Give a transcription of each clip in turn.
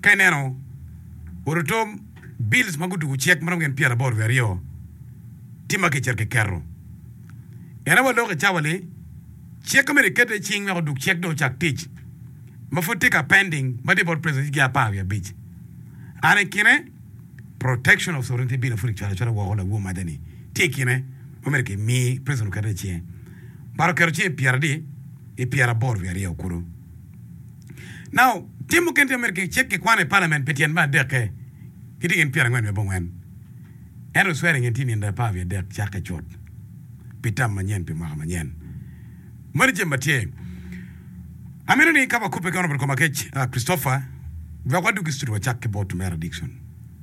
Kaineno, Urutom, bills magudu check Marangan Pierre Bor Vario, Timaki Cherkero. And I will look at Chawale, check America, ching or do check do chak teach. Mafutika pending, multiple president Gapavia beach. Anakine, protection of sovereignty bill of Richard Wall of Womadani. Taking America, me, President Karachi. Barakarchi, Pierre D, a Pierre Bor Vario Kuru. Now, Timu Kent America check Kwane Parliament Petian Bad Deke, getting in Pierre when we born. And was swearing in the Pavia Dek Chaka Chot. Pitam Manyan Pimara Manyan. Manager Mathieu. I mean, I cover Cooper Honorable Comakech, Christopher. We are going to go to a check about to Mara Dixon.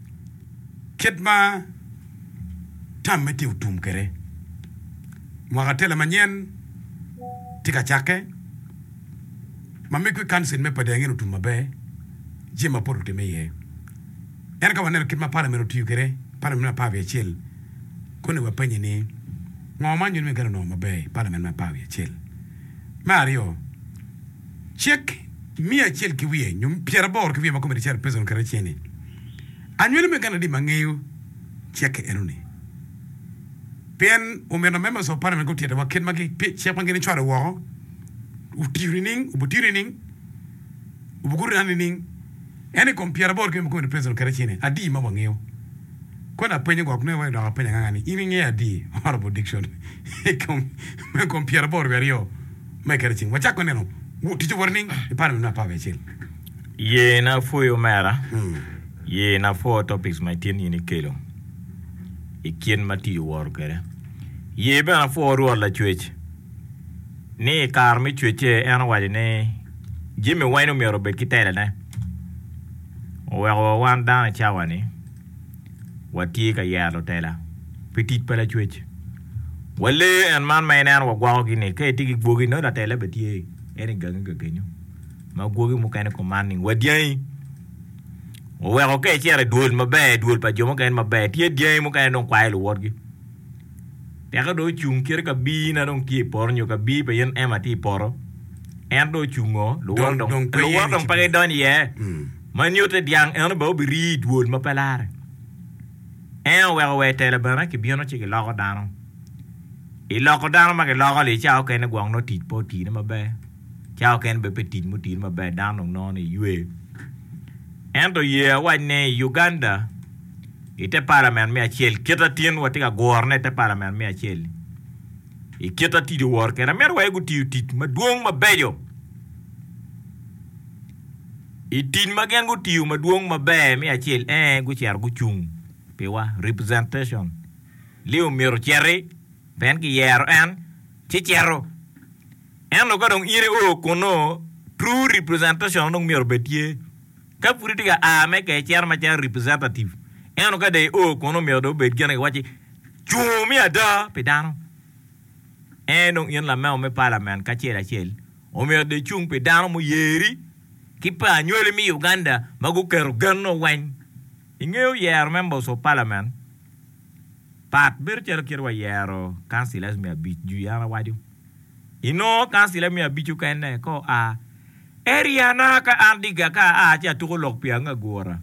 Ketma Tam Matthew Tumkere. Maratela Manyan Tika Chake. Mamiko cancel me padangin to Mabe. Jima Poro to me. And come and keep my parliament to you, Parliament Pavia chill. Couldn't have penny. Man, you make a no Mabe, Parliament Pavia chill. Mario. Check me a chill kiwi, you Pierre Bor kiwi ma come chair President Caraceni. And you make a dimangeo check eruni. Pen women members of Parliament go to the kid magi pit check again try to war. Ubutirining, Ubugurining, any compare Bor came to President Caraceni, a D mamangeo. Quite a penny of never a penny, even a D, horrible diction. Compare Bor Vario, make everything. What's happening? Teacher warning, the Parliament Pavachil. Ye na for your mara. Ye na 4 topics my 10 in a kilo. I can't mati worker. Ye be na 4 roll la church. Ne car me church and what ne Jimmy Wine me or Bekitana. Ne. Well, one down a chawani. What take a yard teller. Petit pala church. Well, and man, my nan were walking a kating boogie, not a teller, but ye. Any gang again. Magogi Mukana commanding. What ye? Well, okay, here I do my bed, do but you and my bed. Yet game, okay, don't quite work. There do chung kirka bean, I don't keep porn, you can be by an MT poro. And do chungo, the one don't pay done ye. Manuted young elbow be read wood my palar. And well, wait, tell a banana, keep you not chicken lock down. A lock down, make a log, a chow can a guang no teeth, potty in my bed. Chow can be petit mutin my bed down on non a and to year what nay Uganda. It a parliament me a chill, kitatin what a gornet a parliament me a chill. It kitati the work and a mere way good to you teeth, my doing my beyo. It tin magan good to you, my doing my bear me a chill, and good year good chung. Pewa representation. Leo Miro Cherry, Penki Yer and Chichero. And look at ire kono true representation on Miro Betier. Capuritica make a chairman representative. And look at the kono Miro beginning watching. Chumi a da pedano. And on in la mel me parliament cachera chill. Omer de chung pedano mu yeri. Keep annually me Uganda, Maguker Gano wine. In year members of parliament. Pat Bircher Kirwa Yero, council me a bit, Juliana Wadu. Council me a bit you can call area naka andiga ka acha to lock pianga gora.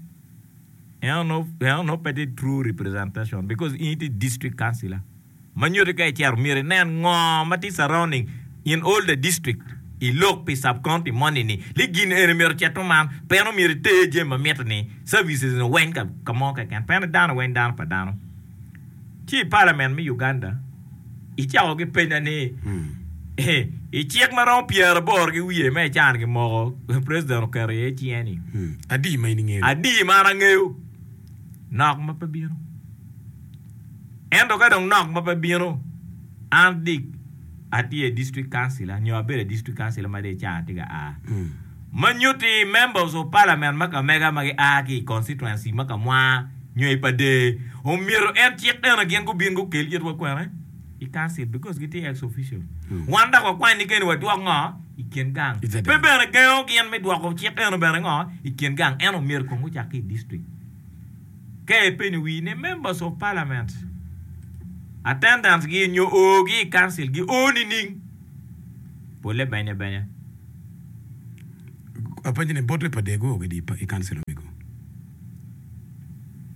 No petty true representation because it is district councillor. Manurika chair mirinan mati surrounding in all the district. I look piece up county money ni. Ligin erimir chatoman, peno mirite jema metani, services in a wenka, kamoka can pen down went down padano. Chi parliament me Uganda. Icha oge penani. I check my own Pierre Borg, we may chan more president carry any. A D meaning it. A D marangeo. Knock my pabino. And I don't knock my pabino. And Dick at the district council, and you are better district council, my day chan. Manuti members of parliament, maka mega magi constituency, maka moi, new pade, o miro and check them again go bingo kill it work. He can't see it because get ex official. One that was quite again with Dwanga, he can gang. Pepe a girl can make Dwaka check and a bearing he can gang and a mere Konguchaki district. Kay penny we name members of parliament. Attendance give you ogi council give owning. Pole banya. Appointing a bottle per day go with the council.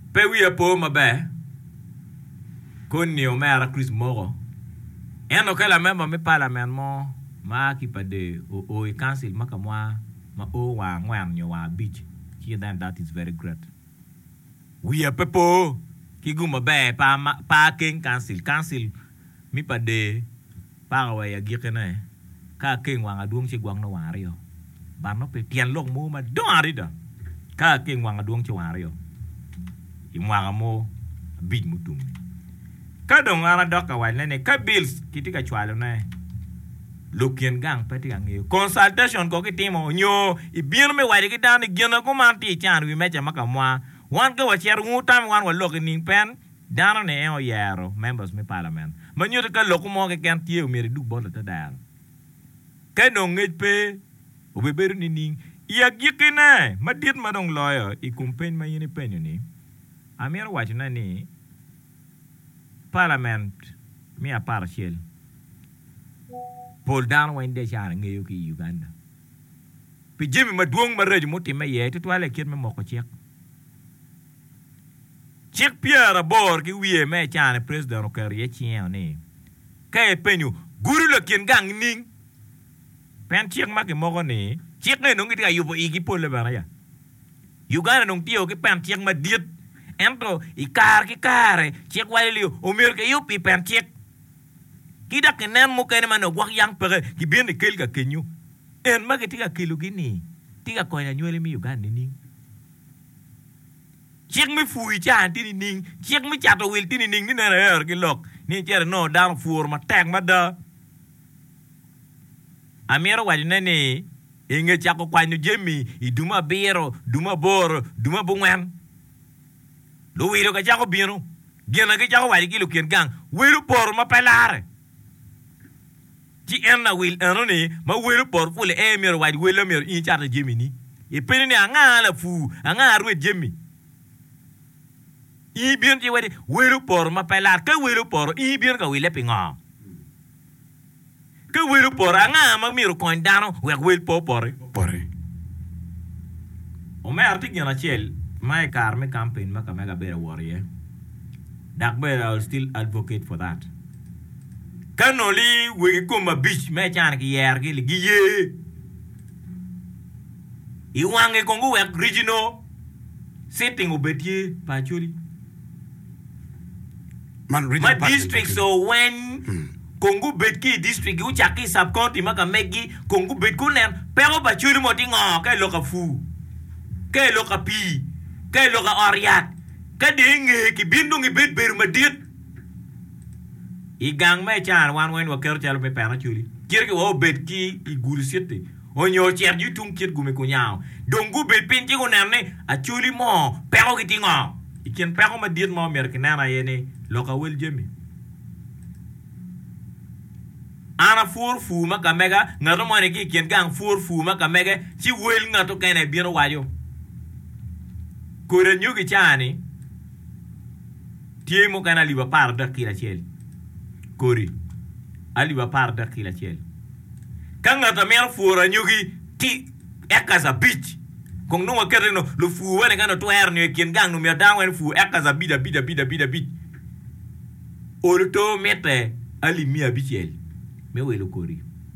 pe wi po mabe kon ni o mera Chris Moro eno kala member me parliament mo ma ki pa de o council makamwa ma o wa ngwan nyo wa beach here then that is very great we are people ki guma be pa king council mi pa de pa wa ya gikene ka king wa ngadung chi gwang no wa rio ba no pe tian lok mu ma do ari da ka king wa ngadung chi wa rio i mwa mo beach mutum ka dong ara doka wa ne ka bills kitika chwalo ne Lukien gang peti gang consultation ko ki timo nyo I bien me wadi ki dan gena ko man ti chan wi mecha makamwa wan ka wa cher ngutam wan wa lok ning pen dan ne o yaro members me parliament manyo ka lok mo ke kan tie mi du bol ta dar ka no ngej pe o be beru ni ning ya gikine madit madong lawyer I kumpen ma yini pen ni amir wa china ni parliament mi a partial Paul down when they share ngeyo ki Uganda. Pi Jimmy maduong marej muti me ye to wale kit me moko chek. Chek Pierre bor ki wie me chane president o kariye chien ni. Kay penyu guru le kin gang ning. Pen chek ma ki moko ni. Chek ne nung iti ayupo iki pol le bana ya. Uganda nung tiyo ki pen chek ma diet. Ento ikar ki kare chek wale liyo umir ke yupi pen chek. Kida kenen mo kene mano gwak yang pere ki bien de kel ka kenyu en ma ke tiga kilo gini tiga ko na nywele mi Uganda ni chek mi fui cha ti ni chek mi cha to wil ti ni ni na er ki lok ni chere no down for ma tek ma da amero wa ni ne inge cha ko kwa ni jemi iduma biro duma bor duma bungwen lo wiro ka cha ko biro gena ke cha ko wa ki lo ken gang wiro por ma pelare Ti enna will enoni ma welu por fule emir wide welu mir in charge Gemini e penini anga la fu anga arwe Jemi I bien ti wadi welu por ma pelar ka welu por I bien ka wile pinga ka welu por anga ma mir ko ndano we wel por o me artik yana chel my car me campaign ma ka mega better warrior that better I will still advocate for that Kanoli we kuma beach me chan ki yer ki li ye I wange kongu we regional setting obetie pa chuli man regional my district so when kongu betki district u chaki sub county maka megi kongu betku nen pero pa chuli mo tingo ka loka fu ka loka pi ka loka oriat ka dinge ki bindungi bet beru madit Igang me chan wan wen wa ker chalo pe pana chuli. Kir ki wo bet ki I gul siete. O nyo cher ju tung kit gume ko nyao. Dongu bet pin ki ko namne a chuli mo pero ki tingo. Iken pero ma dit mo mer ki nana yene loka wel jemi. Ana fur fu ma ka mega ngaro mo ne ki ken gang fur fu ma ka mega chi wel ngato kene biro wayo. Ko re nyu ki chani. Tie mo kana liba par da kila cheli. Kori ali ba par da kila chel kanga ta mer fura nyugi ti ekaza beach kong no wakere no lu fu wene kana to er ni ken gang no mer da wen fu ekaza bida beach orto mete ali mia bichel me welo kori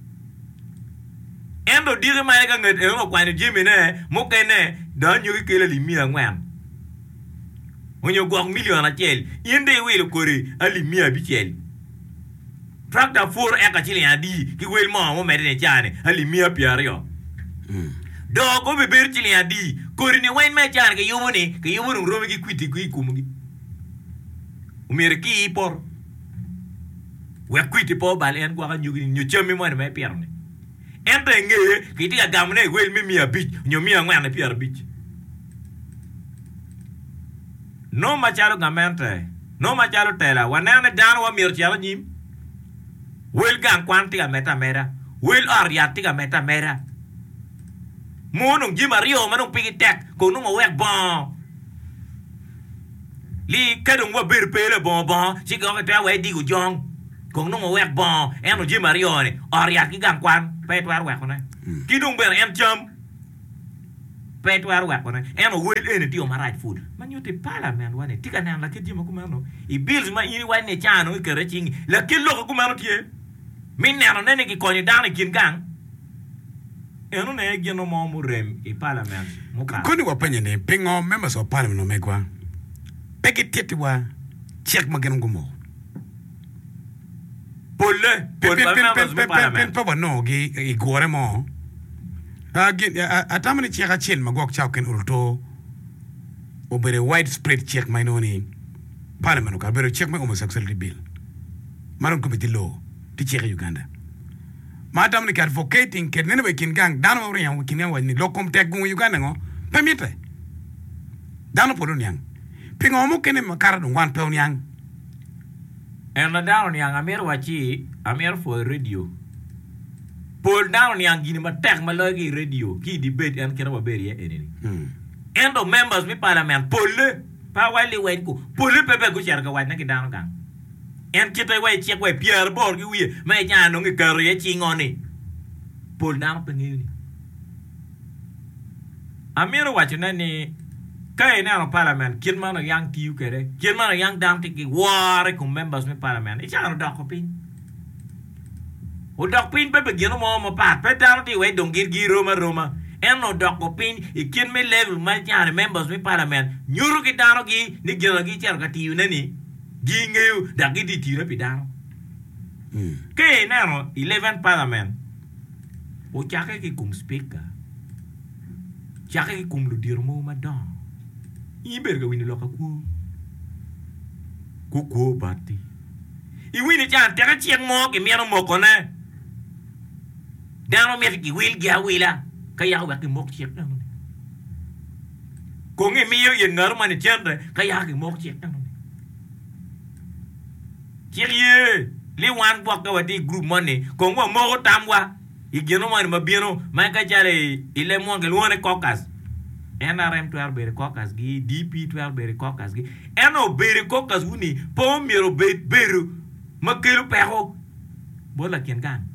endo dire ma ga nget e no kwa ni jimi ne mo kene da nyugi kele li mia ngwan onyo gwa million a chel yende welo kori ali mia bichel Tractor for eka chili adi ki wel mo medine chane ali mia piario do go be ber chili adi kori ni wen me chane ke yumuni romi ki kwiti ki kumugi umere ki por we kwiti po bal en gwa nyugi nyu chemi mo me pierne ente nge ki tiga gamne wel mi mia bich nyu mia ngwane pier bich no machalo gamente no machalo tela wanane dan wa mir chalo nyim Wel gang kwantiga meta wel ariatiga meta Monong jimario manong pigitek ko nung wek bon li kadong wa berpele bon si ko ta we di gu jong ko nung wek bon eno jimario ni ariat ki gang kwan pe twar wek ne ki dung ber em cham pet war wa kona eno wel ene tio marach food man yote parliament wane tika nan la kedi makumano I bills ma ini wane chano ikere chingi la kello kumano tie min nano nene ki konyi dana kin gang eno ne geno mo murem I parliament muka koni wapanye ne pingo members of parliament no megwa peki tete wa check mageno gumo Polle pen pa no gi igore mo atamani cheka chen magok chauken ulto obere widespread check mainoni parliament ka bere check my homosexuality bill maron committee law ti check Uganda madam ni advocating ken nene be kin gang dan mo rian kin yan wani lokom tek gun Uganda ngo permite dan po nyang pingo mo ken makara dun wan pe nyang en la down yang amer wachi amer for radio Paul down yang gini matek malogi radio ki debate en kera baberi enini end of members mi parliament Paul pa wali wen ku Paul pepe ku cher ka wan na ki down gang en kita wai check wai Pierre Bor ki wi ma nya no ngi kare chi ngoni Paul down pengini amer wachi na ni kai na no parliament kin ma no yang tiu kere kin ma no yang down ti ki ware ku members mi parliament I cha no dokopin O dok pin pe begino mo pat pe down ti we dong gir Roma en no dok pin I kin me level ma jan members mi parliament nyuru ki dano gi ni gino gi cher ka ti nani gi ngeu da gi di ti pi dano ke na no 11 parliament o chake ki kum speaker chake ki kum lu dir mo ma don I ber ga wini loka ku bati I wini chan te ka chieng mo ki miano mo kone Dano mi ki wil gya wila ka ya wa ki mok chek dano ko ngi mi yo ngar mani chendre ka ya ki mok chek dano Kirie li wan bwa ka wadi group money ko ngo mo tamwa I geno mani mabieno ma ka jare ile mo ngel wone caucus NRM 12 bere caucus gi DP 12 bere caucus gi eno bere caucus wuni po miro beru makelu peho bola kien gan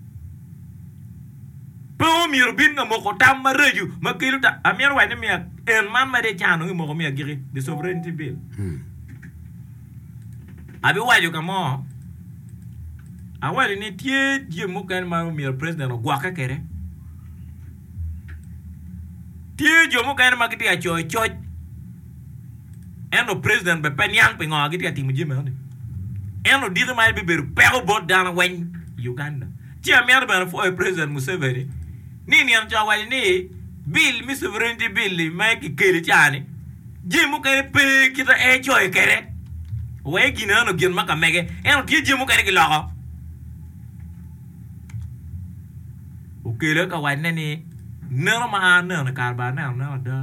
po miro bin nga moko tam mareju makelu ta amier wa ne mi en man ma de chano ngi moko mi agiri the sovereignty bill abi wajo kamo awali ni tie die mo kan ma mi president gwa ka kere tie jo mo kan ma kiti a choy eno president be pen yang pe ngo agiti ati mu jime hone eno dire mai be beru pero bot down wen Uganda ti amier be for president Museveni ni an jawali ni bill mi sovereignty bill mai ki kere chani jimu kere pe kita e choy kere we gina no gin maka mege eno ti jimu kere ki logo o kere ka wan ni nero ma nero karba nero da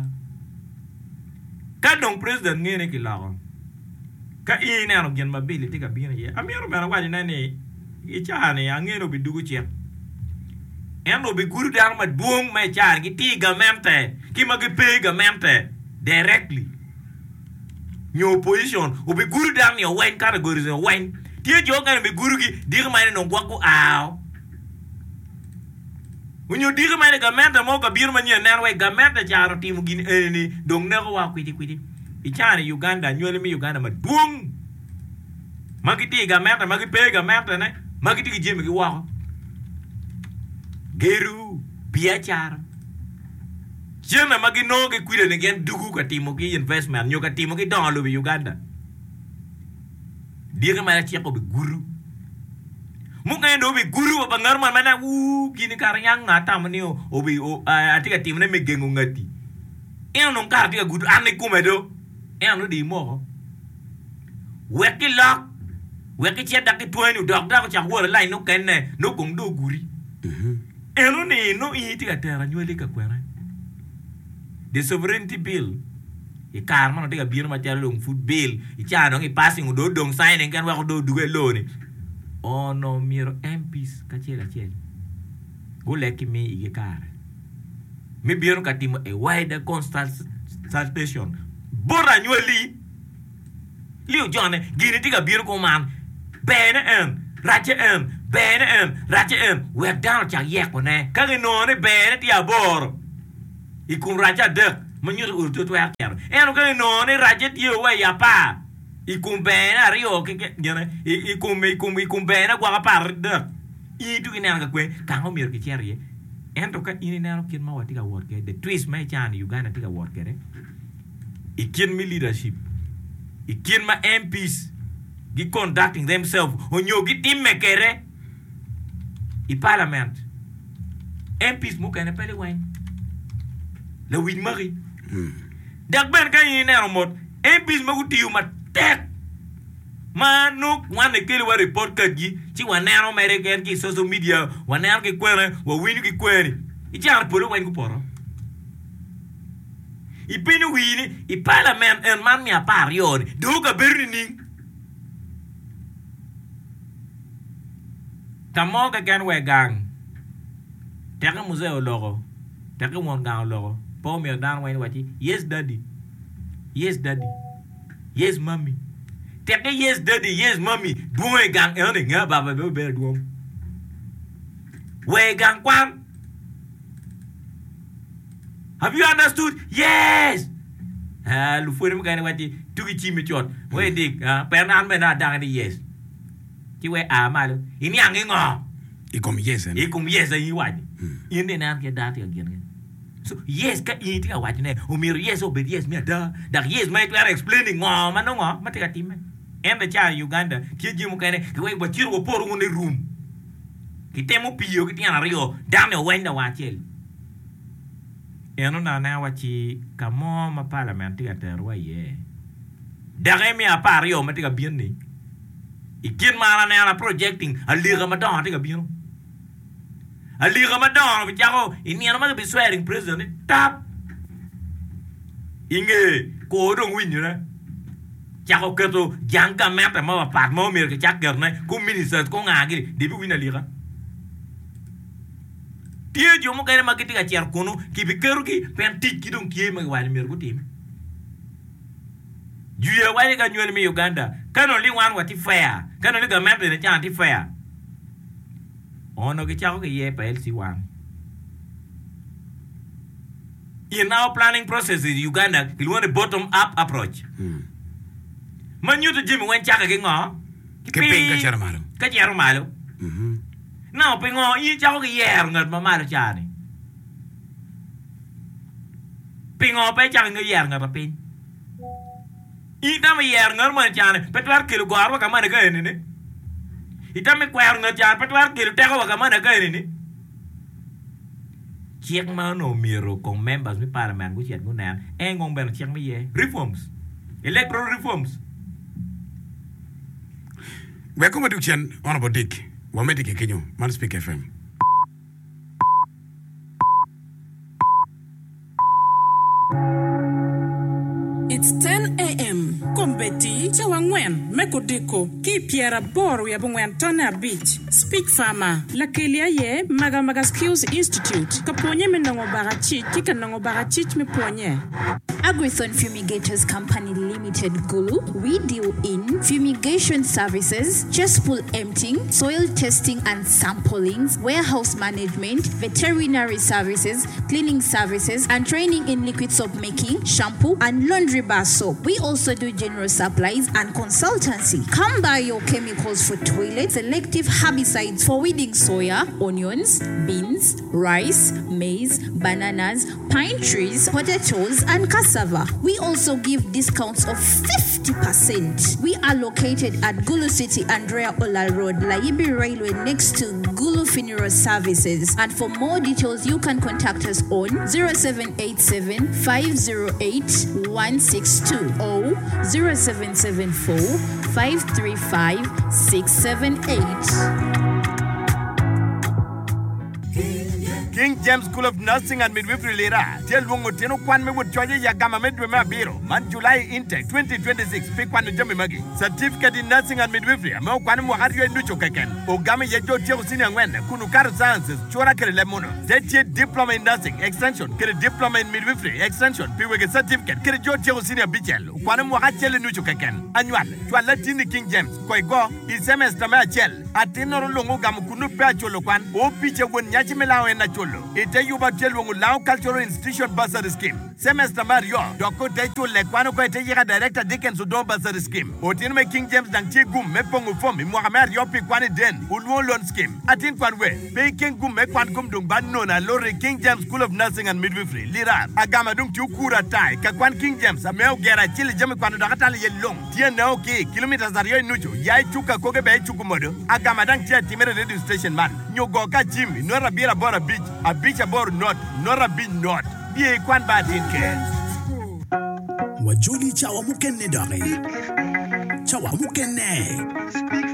ka dong president ngene ki logo ka I nero gin ma bill ti ka bi ye amier be wali nani I chani angeno bi dugu chep eno bi guru dar ma duong ma char ki ti gamente ki ma ki pe gamente directly nyo position o bi guru dar ni wen categories wen ti jo ngane bi guru gi dir ma no gwa ku aw unyo dir ma ne gamente mo ka bir ma ni ner we gamente charo ti mu gin eni dong ne ko wa kwiti I chani Uganda nyole mi Uganda ma duong ma ki ti gamente ma ki pe gamente ne ma ki ti jemi ki wa geru biachar jena magi no ke kwire ne gen dugu ka timo ki investment nyo ka timo ki don lo Uganda dire ma chi ko be guru mu ka ndo be guru ba ngar man mana kini karyang ngata mani o be ati ka timo ne me gengu ngati eno ka ti ka gudu ane kumedo eno di mo weki lock weki che dak tuani dok da ko cha wor lai no ken ne no kong do guri eno ni no I ti ka tera nyole ka kwera the sovereignty bill I karma no ti ka bir ma tera long food bill I cha no I passing do dong signing kan wa ko do duge lo ni ono miro MPs ka chela go leki mi I kar mi bir ka timo a wider consultation bora nyoli liu jone gini ti ka bir ko man bene Raja bene Raja we down cha yek one ka no ne bene ti abor ikum raja dek menyut urtu tu akhir eno ka no ne raja tiu wa ya pa ikum bena rio ke gene ikum bena gwa par dek itu ina ka kwe kango mir ke cheri ento ka ini na kin ma wati ka work the twist mai chan Uganda tika work re ikin mi leadership ikin ma MPs gi conducting themselves onyo gi tim mekere i parliament MPs mo kana pele wine le win mari dak ben kan ni na mot MPs mo guti yu ma tek manu wane kele wa report ka gi ci wana American ki social media wana ke kwere wa win ki kwere i jar polo wine ku poro i binu wini i parliament en man mi apar yoni do ka berni tamo ka gan we gang teka museo logo teka mon gang logo po mi dan wine wati yes daddy yes mommy teka yes daddy yes mommy buwe gang en nga baba be duom we gang kwan. Have you understood? Yes. Lu fuere mkane wati tuki chimi chot. We dik, pernan mena dangani yes. Ki we malo. Ini angi ngo. Ikom yes. Ikom yes yi wadi. Ini nan ke dati again. So yes ka iti ka wadi ne. Umir yes obed yes mi da. Dak yes mai tu explaining ngo mano ngo matika time. Enda cha Uganda ki ji mkane ki we batiru wo poru ngone room. Ki temo piyo ki tiana rio dame wenda wachel. Eno na wachi kamo ma parliament ga terwa ye dare mi apar yo matiga bienni ikin mara na projecting aliga madon tiga bieno aliga madon bi jago ini ana ma bi swearing president tap inge ko dong win ne jago keto janga meta ma pat mo mir ke jagar ne ku minister ko ngagi di bi win aliga tie jo mo kare magiti ka cher kuno ki bikeru ki pentik ki don kie mag wali mer gutim juye wali ka nyoni mi Uganda kano li wan wati fair kano li government ne chanti fair ono ki chako ki ye pa LC1 in our planning process in Uganda we want a bottom up approach manyu to jimi wen chaka ki ngo ke penga chara malo no pengo i chao ke yer ngat mama chani pengo pe chang nge yer ngat pin i ta me yer ngat ma chani petwar kilo gwarwa kama ne ka ni i ta me kwar ngat chan petwar kilo te ko kama ne ka ni chiek ma no miro con members mi parliament ku chiet ku nan ngong ben chiek mi ye reforms electoral reforms we ko madu chen honorable Dick Wamedike Kenyo, Man Speak FM. It's 10 a.m. Kombeti, Chawangwen, Mekodiko, Ki Pierre Boru Yabungwen Tana Beach, Speak Farmer, Lakelia Ye, Magamaga Skills Institute, Kaponye Menongo Barachi, Kikanongo Barachich Meponye. Agrithon Fumigators Company Limited Gulu, we deal in fumigation services, cesspool emptying, soil testing and sampling, warehouse management, veterinary services, cleaning services, and training in liquid soap making, shampoo, and laundry bar soap. We also do general supplies and consultancy. Come buy your chemicals for toilets, selective herbicides for weeding soya, onions, beans, rice, maize, bananas, pine trees, potatoes, and cassava. We also give discounts of 50%. We are located at Gulu City, Andrea Ola Road, Laibi Railway, next to Gulu Funeral Services. And for more details, you can contact us on 0787 508 162 or 0774 535 678. King James School of Nursing and Midwifery Lira. Tell Lungo Tino Kwan me would charge Yagama Medwema Biro. Man July intake 2026. Pick one Jimmy Maggie. Certificate in Nursing and Midwifery. Mo Kwanamo Hario Nucho Kaken. Ogami Yajo Tiosin Wen. Kunukar Sciences. Chora Lemono. Zeti Diploma in Nursing. Extension. Get a Diploma in Midwifery. Extension. Piwig certificate. Get a Jo Tiosina Bichel. Kwanamo Hachel Nucho Kaken. Annual. Tualatini King James. Koigo. Is semester Machel. Atino Longo Gamukunu Pacholo Kwan. O Picha when Yachimela and Nacholo. ite yuba telwongu Lao Cultural Institution bursary scheme semester mario doko tetu lekwano ko ite yira director Dickens Udon bursary scheme otin me King James dang ti gum me pongu fom Mohamed yopi kwani den ulwon loan scheme atin kwanwe pe king gum me kwan gum dung ban nona lori King James School of Nursing and Midwifery lirar agama dung ti ukura tai ka kwan King James ameo gera chili jami kwano dakatali yelong tie na okay kilometers dario nucho yai chuka koge be chukumodo agama dang tia timere radio station man nyogo ka Jimmy nora bira bora beach a beach abor north nora beach north bie kwan ba dinke wajuli chawa mukenne dare chawa mukenne